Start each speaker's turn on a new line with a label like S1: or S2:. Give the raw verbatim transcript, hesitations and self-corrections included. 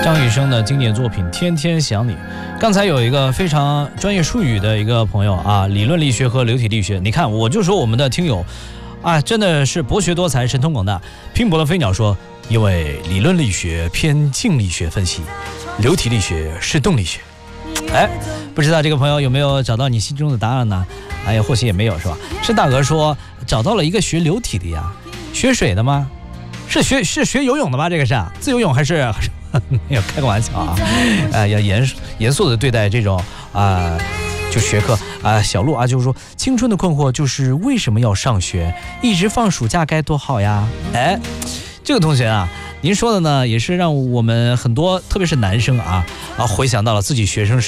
S1: 张雨生的经典作品《天天想你》。刚才有一个非常专业术语的一个朋友啊，理论力学和流体力学。你看，我就说我们的听友啊，真的是博学多才，神通广大。拼搏的飞鸟说，因为理论力学偏静力学分析，流体力学是动力学。哎，不知道这个朋友有没有找到你心中的答案呢？哎呀，或许也没有，是吧？申大哥说找到了一个学流体的呀，学水的吗？是学是学游泳的吗？这个是自由泳还是？没有，开个玩笑啊！呃，要严严肃的对待这种啊、呃，就学科啊、呃。小鹿啊，就是说青春的困惑就是为什么要上学？一直放暑假该多好呀！哎，这个同学啊，您说的呢，也是让我们很多，特别是男生啊啊，回想到了自己学生时